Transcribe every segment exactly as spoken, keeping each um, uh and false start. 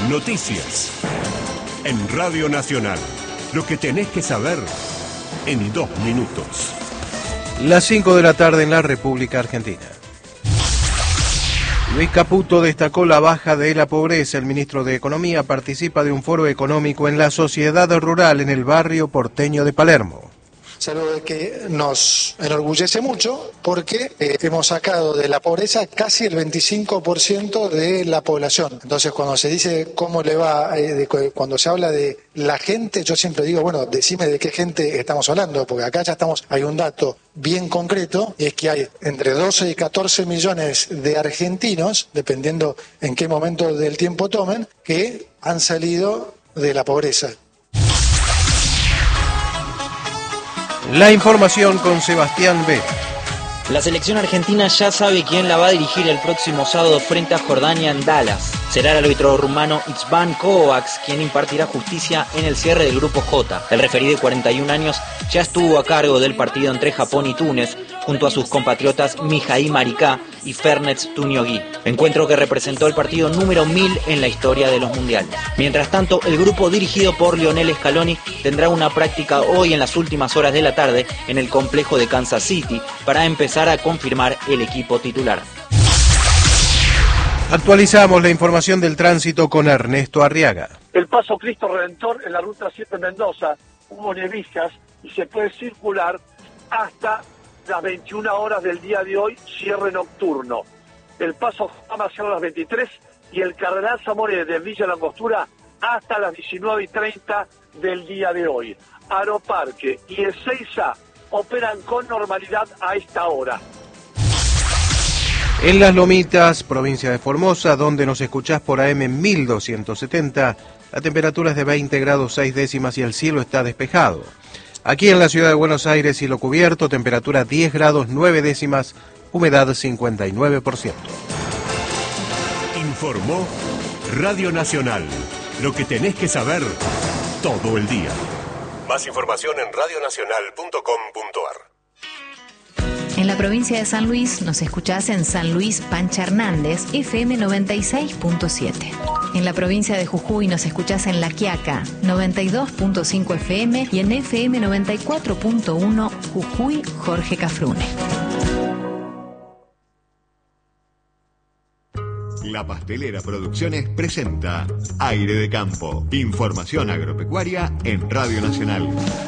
Noticias. En Radio Nacional. Lo que tenés que saber en dos minutos. Las cinco de la tarde en la República Argentina. Luis Caputo destacó la baja de la pobreza. El ministro de Economía participa de un foro económico en la sociedad rural en el barrio porteño de Palermo. Es algo que nos enorgullece mucho porque eh, hemos sacado de la pobreza casi el veinticinco por ciento de la población. Entonces, cuando se dice cómo le va, eh, de, cuando se habla de la gente, yo siempre digo, bueno, decime de qué gente estamos hablando, porque acá ya estamos, hay un dato bien concreto, y es que hay entre doce y catorce millones de argentinos, dependiendo en qué momento del tiempo tomen, que han salido de la pobreza. La información con Sebastián B. La selección argentina ya sabe quién la va a dirigir el próximo sábado frente a Jordania en Dallas. Será el árbitro rumano Itzban Kovacs quien impartirá justicia en el cierre del Grupo J. El referí de cuarenta y un años ya estuvo a cargo del partido entre Japón y Túnez, junto a sus compatriotas Mijaí Maricá y Fernets Tuñogui. Encuentro que representó el partido número mil en la historia de los mundiales. Mientras tanto, el grupo dirigido por Lionel Scaloni tendrá una práctica hoy en las últimas horas de la tarde en el complejo de Kansas City para empezar a confirmar el equipo titular. Actualizamos la información del tránsito con Ernesto Arriaga. El paso Cristo Redentor en la ruta siete Mendoza, hubo neviscas y se puede circular hasta las veintiuna horas del día de hoy, cierre nocturno. El paso Fama cierra a las veintitrés y el Cardenal Zamoré de Villa Langostura hasta las diecinueve y treinta del día de hoy. Aeroparque y Ezeiza operan con normalidad a esta hora. En Las Lomitas, provincia de Formosa, donde nos escuchás por A M mil doscientos setenta, la temperatura es de veinte grados seis décimas y el cielo está despejado. Aquí en la ciudad de Buenos Aires, cielo cubierto, temperatura diez grados nueve décimas, humedad cincuenta y nueve por ciento. Informó Radio Nacional. Lo que tenés que saber todo el día. Más información en radio nacional punto com punto ar. En la provincia de San Luis nos escuchás en San Luis Pancha Hernández, F M noventa y seis punto siete. En la provincia de Jujuy nos escuchás en La Quiaca, noventa y dos punto cinco F M y en F M noventa y cuatro punto uno Jujuy Jorge Cafrune. La Pastelera Producciones presenta Aire de Campo. Información agropecuaria en Radio Nacional.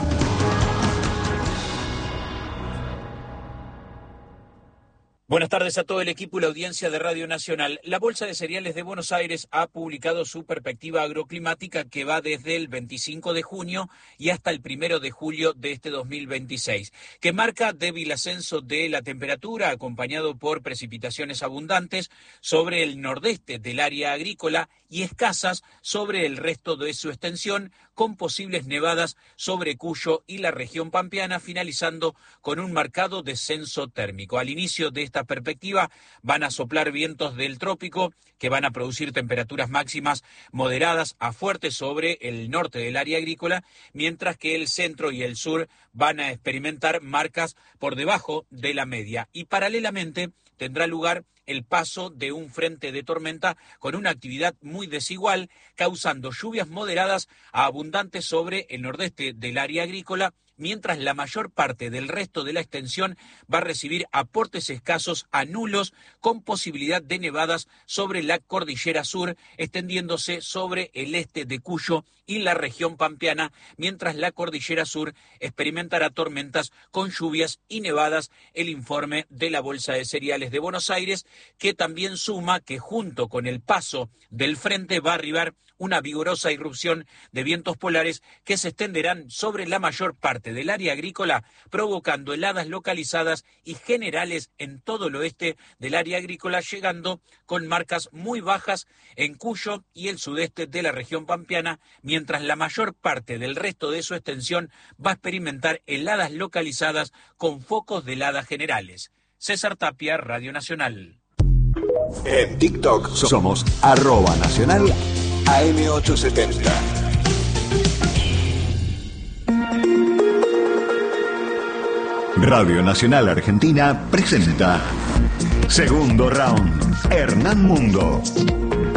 Buenas tardes a todo el equipo y la audiencia de Radio Nacional. La Bolsa de Cereales de Buenos Aires ha publicado su perspectiva agroclimática que va desde el veinticinco de junio y hasta el primero de julio de este dos mil veintiséis, que marca débil ascenso de la temperatura acompañado por precipitaciones abundantes sobre el nordeste del área agrícola y escasas sobre el resto de su extensión, con posibles nevadas sobre Cuyo y la región pampeana, finalizando con un marcado descenso térmico. Al inicio de esta perspectiva van a soplar vientos del trópico que van a producir temperaturas máximas moderadas a fuertes sobre el norte del área agrícola, mientras que el centro y el sur van a experimentar marcas por debajo de la media. Y paralelamente tendrá lugar el paso de un frente de tormenta con una actividad muy desigual, causando lluvias moderadas a abundantes sobre el nordeste del área agrícola, mientras la mayor parte del resto de la extensión va a recibir aportes escasos a nulos, con posibilidad de nevadas sobre la cordillera sur, extendiéndose sobre el este de Cuyo y la región pampeana, mientras la cordillera sur experimentará tormentas con lluvias y nevadas. El informe de la Bolsa de Cereales de Buenos Aires, que también suma que junto con el paso del frente va a arribar una vigorosa irrupción de vientos polares que se extenderán sobre la mayor parte del área agrícola, provocando heladas localizadas y generales en todo el oeste del área agrícola, llegando con marcas muy bajas en Cuyo y el sudeste de la región pampeana, mientras la mayor parte del resto de su extensión va a experimentar heladas localizadas con focos de heladas generales. César Tapia, Radio Nacional. En TikTok somos arroba nacional A M ochocientos setenta. Radio Nacional Argentina presenta Segundo Round. Hernán Mundo.